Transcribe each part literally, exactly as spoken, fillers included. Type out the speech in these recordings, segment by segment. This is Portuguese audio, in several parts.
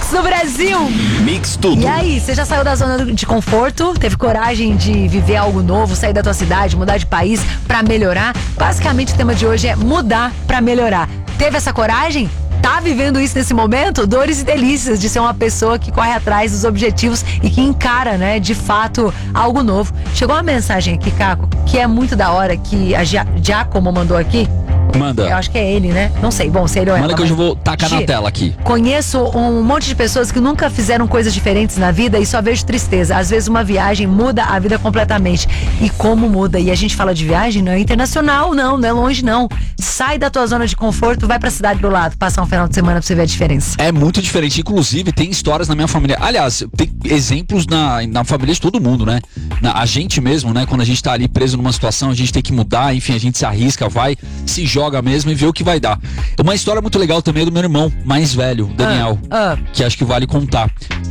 Mix do Brasil. Mix tudo. E aí, você já saiu da zona de conforto? Teve coragem de viver algo novo, sair da tua cidade, mudar de país pra melhorar? Basicamente o tema de hoje é mudar pra melhorar. Teve essa coragem? Tá vivendo isso nesse momento? Dores e delícias de ser uma pessoa que corre atrás dos objetivos e que encara, né, de fato, algo novo. Chegou uma mensagem aqui, Caco, que é muito da hora, que a Giacomo mandou aqui. Manda. Eu acho que é ele, né? Não sei. Bom, se ele ou ela. Manda que eu já vou tacar Gi, na tela aqui. Conheço um monte de pessoas que nunca fizeram coisas diferentes na vida e só vejo tristeza. Às vezes uma viagem muda a vida completamente. E como muda? E a gente fala de viagem, não é internacional, não, não é longe, não. Sai da tua zona de conforto, vai pra cidade do lado, passar um final de semana pra você ver a diferença. É muito diferente. Inclusive, tem histórias na minha família. Aliás, tem exemplos na, na família de todo mundo, né? Na, a gente mesmo, né? Quando a gente tá ali preso numa situação, a gente tem que mudar, enfim, a gente se arrisca, vai, se joga mesmo e vê o que vai dar. Uma história muito legal também é do meu irmão mais velho, Daniel, ah, ah. que acho que vale contar.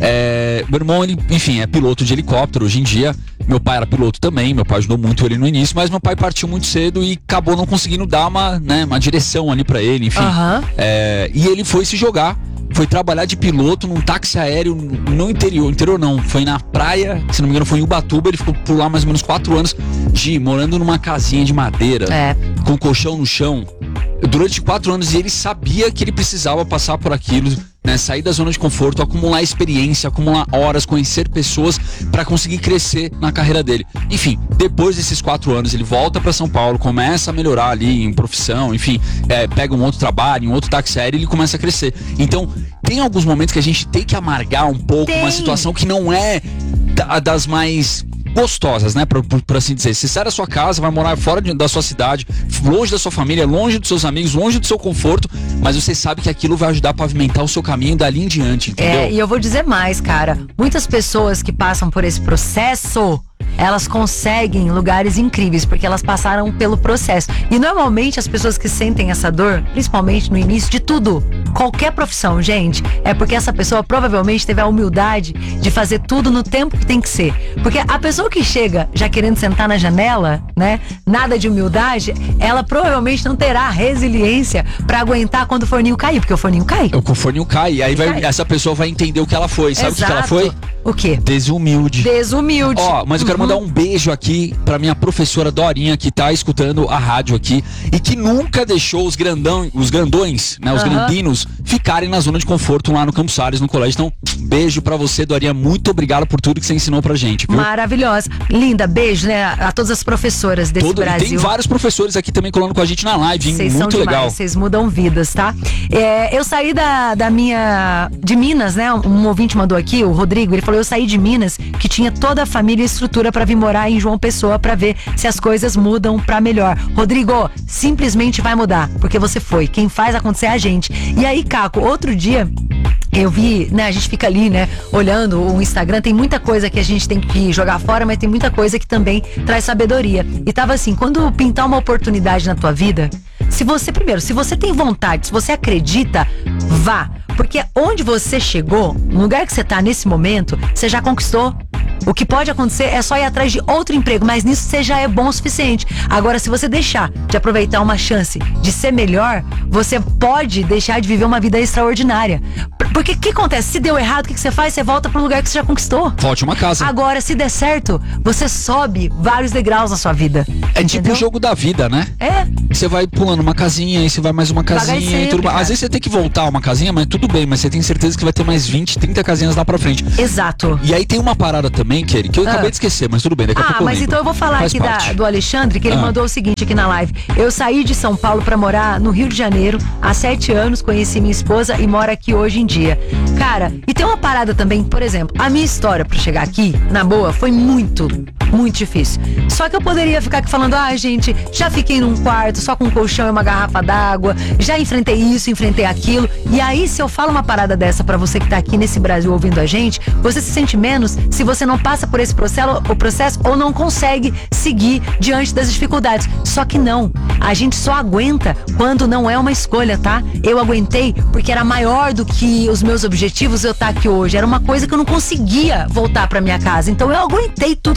É, meu irmão, ele, enfim, é piloto de helicóptero hoje em dia. Meu pai era piloto também, meu pai ajudou muito ele no início, mas meu pai partiu muito cedo e acabou não conseguindo dar uma, né, uma direção ali pra ele, enfim. Uhum. É, e ele foi se jogar. Foi trabalhar de piloto num táxi aéreo no interior. Interior não, foi na praia, se não me engano foi em Ubatuba. Ele ficou por lá mais ou menos quatro anos, de, morando numa casinha de madeira, é. com colchão no chão, durante quatro anos. E ele sabia que ele precisava passar por aquilo, né, sair da zona de conforto, acumular experiência, acumular horas, conhecer pessoas para conseguir crescer na carreira dele. Enfim, depois desses quatro anos ele volta para São Paulo, começa a melhorar ali em profissão, enfim, é, pega um outro trabalho, um outro táxi aéreo e ele começa a crescer. Então, tem alguns momentos que a gente tem que amargar um pouco tem. uma situação que não é da, das mais gostosas, né, por, por, por assim dizer. Você sai da sua casa, vai morar fora de, da sua cidade, longe da sua família, longe dos seus amigos, longe do seu conforto, mas você sabe que aquilo vai ajudar a pavimentar o seu caminho dali em diante, entendeu? É, e eu vou dizer mais, cara. Muitas pessoas que passam por esse processo, elas conseguem lugares incríveis, porque elas passaram pelo processo. E normalmente as pessoas que sentem essa dor, principalmente no início de tudo, qualquer profissão, gente, é porque essa pessoa provavelmente teve a humildade de fazer tudo no tempo que tem que ser. Porque a pessoa que chega já querendo sentar na janela, né, nada de humildade, ela provavelmente não terá resiliência pra aguentar quando o forninho cair, porque o forninho cai. O forninho cai, e aí vai, cai. essa pessoa vai entender o que ela foi. Sabe o que, que ela foi? O quê? Desumilde. Desumilde. Ó, mas eu quero Uhum. mandar um beijo aqui pra minha professora Dorinha, que tá escutando a rádio aqui e que nunca deixou os grandão, os grandões, né, os Uhum. grandinos ficarem na zona de conforto lá no Campos Salles, no colégio. Então, beijo pra você, Dorinha. Muito obrigado por tudo que você ensinou pra gente, viu? Maravilhosa. Linda, beijo, né, a todas as professoras desse Todo, Brasil. e tem vários professores aqui também colando com a gente na live, hein? Vocês Muito são demais, legal. vocês mudam vidas, tá? É, eu saí da, da minha... de Minas, né? Um ouvinte mandou aqui, o Rodrigo, ele falou, eu saí de Minas, que tinha toda a família e estrutura pra vir morar em João Pessoa pra ver se as coisas mudam pra melhor. Rodrigo, simplesmente vai mudar, porque você foi. Quem faz acontecer é a gente. E aí, Caco, outro dia... eu vi, né, a gente fica ali, né, olhando o Instagram, tem muita coisa que a gente tem que jogar fora, mas tem muita coisa que também traz sabedoria. E tava assim, quando pintar uma oportunidade na tua vida, se você, primeiro, se você tem vontade, se você acredita, vá. Porque onde você chegou, no lugar que você tá nesse momento, você já conquistou. O que pode acontecer é só ir atrás de outro emprego, mas nisso você já é bom o suficiente. Agora, se você deixar de aproveitar uma chance de ser melhor, você pode deixar de viver uma vida extraordinária. Porque o que acontece? Se deu errado, o que, que você faz? Você volta pro lugar que você já conquistou. Volte uma casa. Agora, se der certo, você sobe vários degraus na sua vida. É entendeu? tipo o jogo da vida, né? É. Você vai pulando uma casinha, aí você vai mais uma casinha sempre, e tudo mais. cara. Às vezes você tem que voltar uma casinha, mas tudo bem, mas você tem certeza que vai ter mais vinte, trinta casinhas lá pra frente. Exato. E aí tem uma parada também, Kelly, que eu Ah. acabei de esquecer, mas tudo bem, daqui a Ah, pouco eu mas lembro. então eu vou falar Faz aqui da, parte. do Alexandre, que ele Ah. mandou o seguinte aqui na live. Eu saí de São Paulo pra morar no Rio de Janeiro há sete anos, conheci minha esposa e moro aqui hoje em dia. Cara, e tem uma parada também, por exemplo, a minha história pra chegar aqui, na boa, foi muito, muito difícil. Só que eu poderia ficar aqui falando, ah, gente, já fiquei num quarto só com um colchão e uma garrafa d'água, já enfrentei isso, enfrentei aquilo. E aí, se eu falo uma parada dessa pra você que tá aqui nesse Brasil ouvindo a gente, você se sente menos se você não passa por esse processo, o processo ou não consegue seguir diante das dificuldades. Só que não, a gente só aguenta quando não é uma escolha, tá? Eu aguentei porque era maior do que os meus objetivos eu estar aqui hoje. Era uma coisa que eu não conseguia voltar pra minha casa. Então eu aguentei tudo que eu tinha que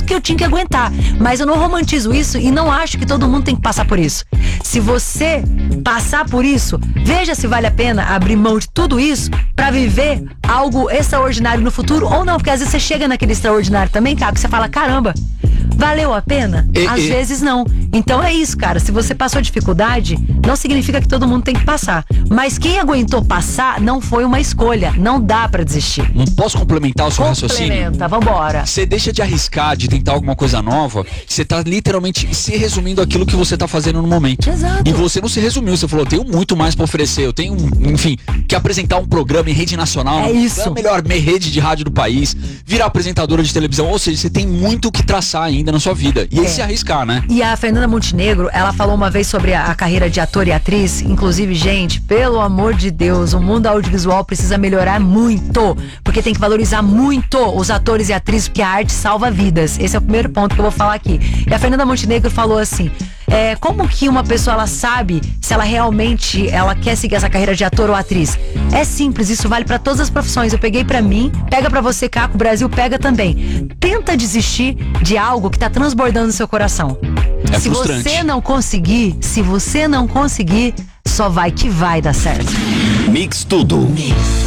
aguentar. Mas eu não romantizo isso e não acho que todo mundo tem que passar por isso. Se você passar por isso, veja se vale a pena abrir mão de tudo isso pra viver algo extraordinário no futuro ou não, porque às vezes você chega naquele extraordinário também, cara, que você fala, caramba, valeu a pena? E, Às e... vezes não. Então é isso, cara. Se você passou dificuldade, não significa que todo mundo tem que passar. Mas quem aguentou passar não foi uma escolha. Não dá pra desistir. Não posso complementar o seu raciocínio? Complementa, vambora. Você deixa de arriscar, de tentar alguma coisa nova, você tá literalmente se resumindo aquilo que você tá fazendo no momento. Exato. E você não se resumiu, você falou, eu tenho muito mais pra oferecer, eu tenho, enfim, que apresentar um programa em rede nacional. É isso. A melhor rede de rádio do país, virar apresentadora de televisão, ou seja, você tem muito que traçar ainda na sua vida. E aí É. se arriscar, né? E a Fernanda Montenegro, ela falou uma vez sobre a, a carreira de ator e atriz. Inclusive, gente, pelo amor de Deus, o mundo audiovisual precisa melhorar muito. Porque tem que valorizar muito os atores e atrizes, porque a arte salva vidas. Esse é o primeiro ponto que eu vou falar aqui. E a Fernanda Montenegro falou assim, é, como que uma pessoa ela sabe se ela realmente ela quer seguir essa carreira de ator ou atriz? É simples, isso vale pra todas as profissões. Eu peguei pra mim, pega pra você, Caco, o Brasil pega também. Tenta desistir de algo que tá transbordando no seu coração. É se frustrante. você não conseguir, se você não conseguir, só vai que vai dar certo. Mix Tudo. Mix.